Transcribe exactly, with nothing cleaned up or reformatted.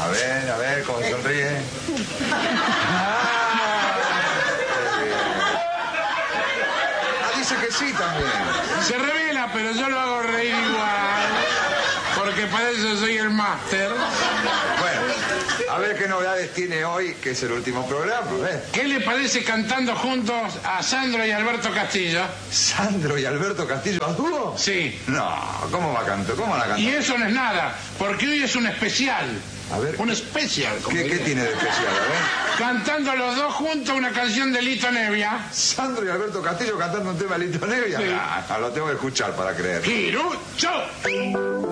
A ver, a ver, cómo sonríe. Ah, dice que sí también. Se revela, pero yo lo hago reír igual. Porque para eso soy el máster. Bueno, a ver qué novedades tiene hoy, que es el último programa. A ver. ¿Qué le parece cantando juntos a Sandro y Alberto Castillo? ¿Sandro y Alberto Castillo a dúo? Sí. No, ¿cómo va a cantar? ¿Cómo la canta? Y eso no es nada, porque hoy es un especial. A ver. Un especial. como ¿Qué, ¿Qué diría. tiene de especial? A ver. Cantando los dos juntos una canción de Lito Nevia. ¿Sandro y Alberto Castillo cantando un tema de Lito Nevia? Sí. Ah, lo tengo que escuchar para creer. Quirucho.